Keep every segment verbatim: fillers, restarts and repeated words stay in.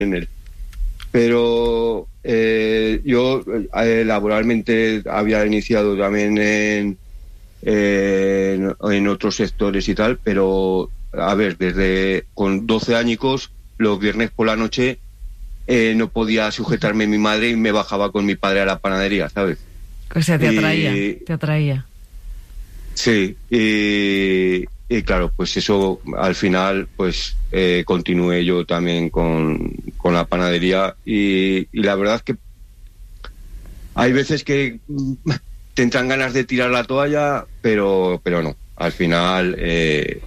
en él. Pero eh, yo eh, laboralmente había iniciado también en, eh, en, en otros sectores y tal, pero a ver, desde con doce añicos, los viernes por la noche eh, no podía sujetarme mi madre y me bajaba con mi padre a la panadería, ¿sabes? O sea, te atraía, y, te atraía. Sí, y, y claro, pues eso al final pues eh, continué yo también con, con la panadería y, y la verdad es que hay veces que te entran ganas de tirar la toalla, pero pero no, al final eh,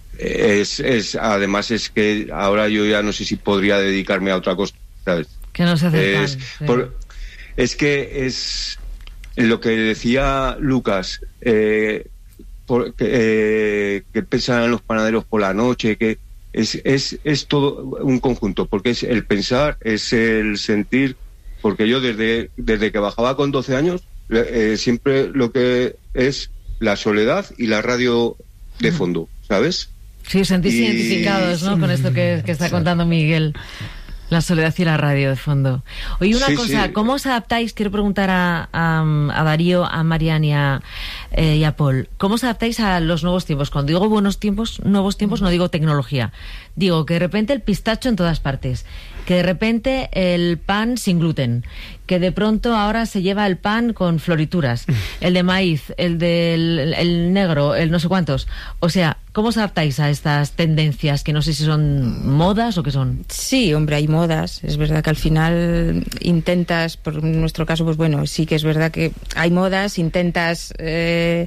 es, es además es que ahora yo ya no sé si podría dedicarme a otra cosa, ¿sabes? Que no se hace es, pan, sí. por, es que es lo que decía Lucas, eh, por, que, eh, que pensan los panaderos por la noche, que es, es, es todo un conjunto, porque es el pensar, es el sentir, porque yo desde, desde que bajaba con doce años, eh, siempre lo que es la soledad y la radio de fondo, ¿sabes? Sí, os sentís y... identificados, ¿no? Con esto que, que está contando Miguel. La soledad y la radio de fondo. Oye, una sí, cosa, sí. ¿Cómo os adaptáis? Quiero preguntar a, a, a Darío, a Marian y a, eh, y a Paul. ¿Cómo os adaptáis a los nuevos tiempos? Cuando digo buenos tiempos, nuevos tiempos, no digo tecnología. Digo que de repente el pistacho en todas partes, que de repente el pan sin gluten, que de pronto ahora se lleva el pan con florituras, el de maíz, el del el, el negro, el no sé cuántos. O sea, ¿cómo os adaptáis a estas tendencias que no sé si son modas o qué son? Sí, hombre, hay modas. Es verdad que al final intentas, por nuestro caso, pues bueno, sí que es verdad que hay modas, intentas eh,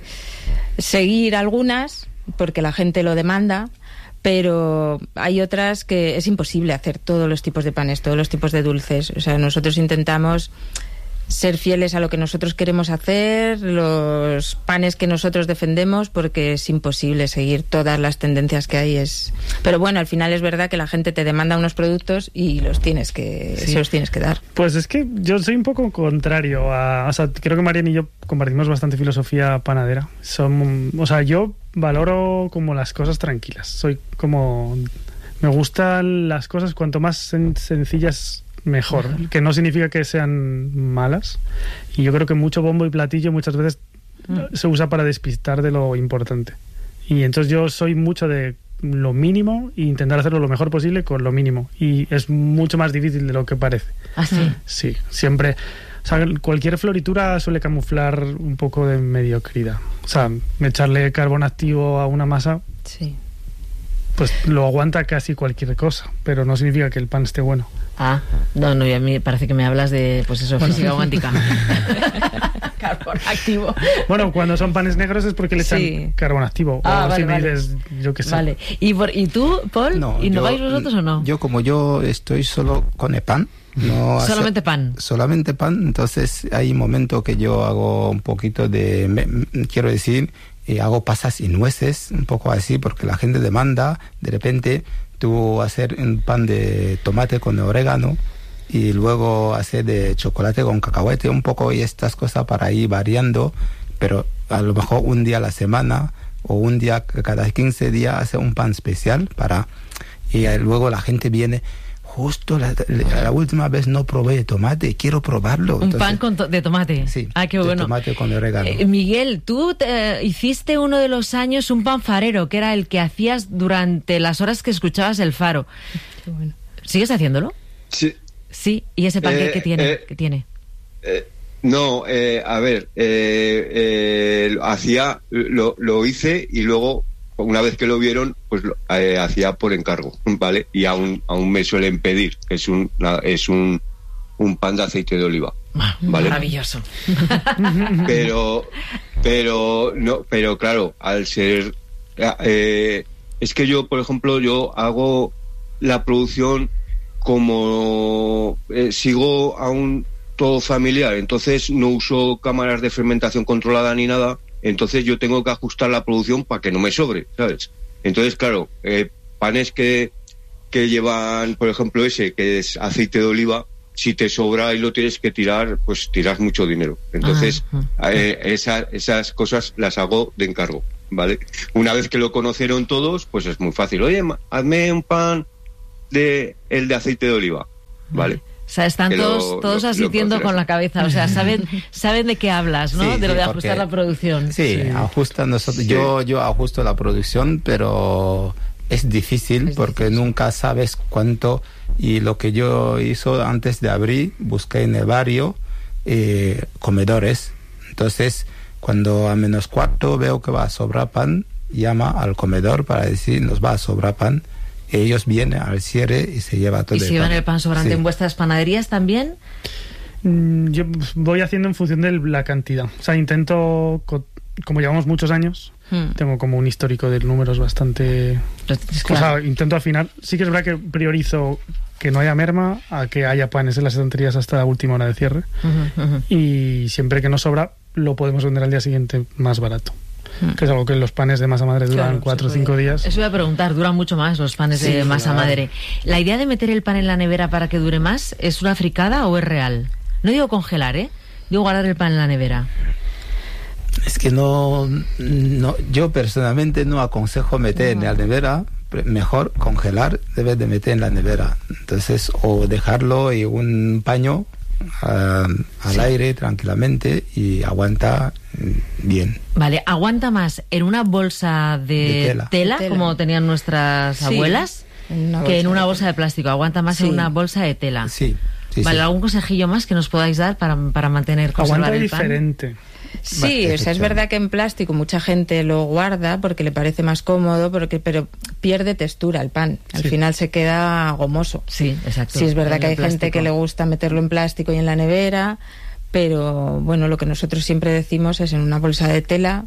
seguir algunas porque la gente lo demanda, pero hay otras que es imposible hacer todos los tipos de panes, todos los tipos de dulces. O sea, nosotros intentamos ser fieles a lo que nosotros queremos hacer, los panes que nosotros defendemos, porque es imposible seguir todas las tendencias que hay. Es... Pero bueno, al final es verdad que la gente te demanda unos productos y los tienes que, sí. se los tienes que dar. Pues es que yo soy un poco contrario a... O sea, creo que Marian y yo compartimos bastante filosofía panadera. Son, o sea, yo valoro como las cosas tranquilas. Soy como... Me gustan las cosas cuanto más sen- sencillas... mejor, uh-huh. Que no significa que sean malas, y yo creo que mucho bombo y platillo muchas veces uh-huh. se usa para despistar de lo importante, y entonces yo soy mucho de lo mínimo e intentar hacerlo lo mejor posible con lo mínimo, y es mucho más difícil de lo que parece. ¿Ah, sí? Sí, siempre, o sea, cualquier floritura suele camuflar un poco de mediocridad, o sea, echarle carbón activo a una masa, sí, pues lo aguanta casi cualquier cosa, pero no significa que el pan esté bueno. Ah, no, no, y a mí parece que me hablas de, pues eso, bueno. Física cuántica. Carbón activo. Bueno, cuando son panes negros es porque le echan sí. carbón activo. Ah, o vale, si me vale. dices, yo qué sé. Vale. ¿Y, por, ¿Y tú, Paul? No, ¿Innováis yo, vosotros o no? Yo, como yo estoy solo con el pan. No solamente hace, pan. Solamente pan, entonces hay un momento que yo hago un poquito de, me, quiero decir, eh, hago pasas y nueces, un poco así, porque la gente demanda, de repente tú hacer un pan de tomate con orégano y luego hacer de chocolate con cacahuete, un poco, y estas cosas para ir variando, pero a lo mejor un día a la semana o un día cada quince días hace un pan especial para, y luego la gente viene. Justo la, la, la última vez no probé de tomate, quiero probarlo. Un Entonces, pan con to- de tomate. Sí, ah, qué de bueno. tomate con orégano. Eh, Miguel, tú te, hiciste uno de los años un pan farero, que era el que hacías durante las horas que escuchabas el faro. Qué bueno. ¿Sigues haciéndolo? Sí. Sí, ¿y ese pan eh, qué tiene? Eh, ¿Qué tiene? Eh, no, eh, a ver, eh, eh, hacía, lo, lo hice y luego... Una vez que lo vieron, pues lo eh, hacía por encargo, ¿vale? Y aún aún me suelen pedir, que es un es un, un pan de aceite de oliva, ¿vale? Maravilloso. Pero pero no, pero claro, al ser eh, es que yo, por ejemplo, yo hago la producción como eh, sigo aún todo familiar, entonces no uso cámaras de fermentación controlada ni nada. Entonces yo tengo que ajustar la producción para que no me sobre, ¿sabes? Entonces, claro, eh, panes que, que llevan, por ejemplo, ese, que es aceite de oliva, si te sobra y lo tienes que tirar, pues tiras mucho dinero. Entonces, ah, eh, esa, esas cosas las hago de encargo, ¿vale? Una vez que lo conocieron todos, pues es muy fácil. Oye, hazme un pan de el de aceite de oliva. ¿vale? O sea, están Que todos, lo- todos lo- lo asintiendo con conocerás. la cabeza. O sea, saben, saben de qué hablas, ¿no? Sí, de lo sí, de porque- ajustar la producción. Sí, Sí. ajusta nosotros. Sí. Yo, yo ajusto la producción, pero es difícil Es porque difícil. nunca sabes cuánto. Y lo que yo hizo antes de abrir, busqué en el barrio eh, comedores. Entonces, cuando a menos cuarto veo que va a sobrar pan, llama al comedor para decir nos va a sobrar pan. Ellos vienen al cierre y se lleva todo ¿Y se llevan el pan sobrante Sí. en vuestras panaderías también? Mm, Yo voy haciendo en función de la cantidad. O sea, intento, co- como llevamos muchos años, Hmm. tengo como un histórico de números bastante... Lo tienes O claro. sea, intento afinar. Sí que es verdad que priorizo que no haya merma a que haya panes en las estanterías hasta la última hora de cierre. Ujú, ujú. Y siempre que nos sobra, lo podemos vender al día siguiente más barato. Hmm. Que es algo que los panes de masa madre duran Claro, cuatro o se cinco puede. días. Eso iba a preguntar, duran mucho más los panes Sí, de masa claro. madre. ¿La idea de meter el pan en la nevera para que dure más es una fricada o es real? No digo congelar, ¿eh? Digo guardar el pan en la nevera. Es que no, no, yo personalmente no aconsejo meter en la nevera, pre- mejor congelar, debes de meter en la nevera. Entonces, o dejarlo en un paño ah, al Sí. aire tranquilamente y aguanta mm, bien. Vale, ¿aguanta más en una bolsa de, De tela. tela, De tela. como tenían nuestras Sí, abuelas, en una que bolsa en una de bolsa de plástico? ¿Aguanta más en Sí. una bolsa de tela? Sí, sí, Vale, sí. ¿algún consejillo más que nos podáis dar para, para mantener, conservar Aguanta el pan? diferente. Sí, Vale, o sea, es efectivamente. verdad que en plástico mucha gente lo guarda porque le parece más cómodo, porque, pero pierde textura el pan. Al Sí. final se queda gomoso. Sí, exacto. Sí, es verdad En que el hay gente plástico. que le gusta meterlo en plástico y en la nevera, pero bueno, lo que nosotros siempre decimos es en una bolsa de tela,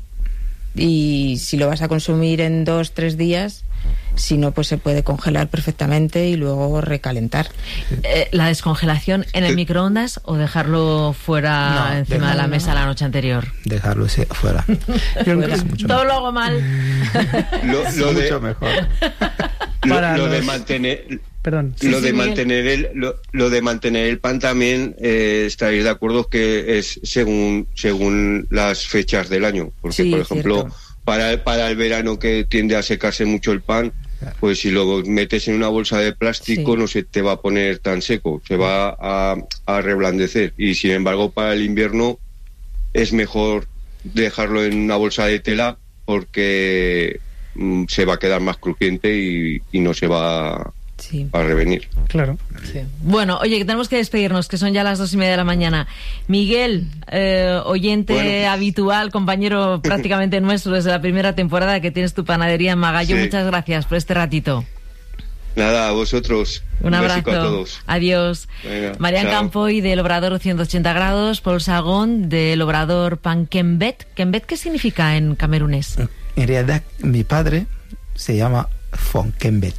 y si lo vas a consumir en dos, tres días, si no, pues se puede congelar perfectamente y luego recalentar. Eh, ¿La descongelación en el Sí. microondas o dejarlo fuera No, encima de la dejarlo. mesa la noche anterior? Dejarlo ese- fuera. Yo- Fuera. Es mucho Todo mejor. lo hago mal. Lo, Es lo de, mucho mejor. lo, Para lo de los- mantener Perdón. Sí, lo sí, de Miguel. mantener el lo, lo de mantener el pan también eh, estaréis de acuerdo que es según según las fechas del año, porque Sí, por ejemplo cierto. para el, para el verano, que tiende a secarse mucho el pan, pues si lo metes en una bolsa de plástico Sí. no se te va a poner tan seco, se va a, a reblandecer, y sin embargo para el invierno es mejor dejarlo en una bolsa de tela porque mm, se va a quedar más crujiente y, y no se va Sí. a revenir. Claro. Bueno, oye, que tenemos que despedirnos, que son ya las dos y media de la mañana. Miguel, eh, oyente Bueno. habitual, compañero prácticamente nuestro desde la primera temporada que tienes tu panadería en Magallo, Sí. muchas gracias por este ratito. Nada, a vosotros. Un abrazo. besico a todos. Adiós. Venga, Marian chao. Campoy del Obrador ciento ochenta grados, Paul Sagón del Obrador Pan Kembet. ¿Kembet qué significa en camerunés? En realidad, mi padre se llama Fonkembet.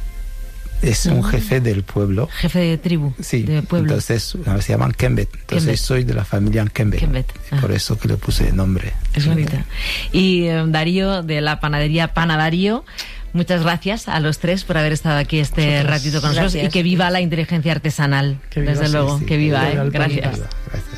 Es un jefe del pueblo. Jefe de tribu, Sí, de pueblo. entonces uh, se llaman Kembet. Entonces Kembet. soy de la familia Kembet. Kembet, ah. Por eso que le puse el nombre. Es bonita. Y eh, Darío, de la panadería Pana Darío, muchas gracias a los tres por haber estado aquí este Vosotros. ratito con nosotros, Gracias. y que viva la inteligencia artesanal, Que viva, desde sí, luego, sí. que viva, Que viva ¿eh? el pan. Gracias. Gracias.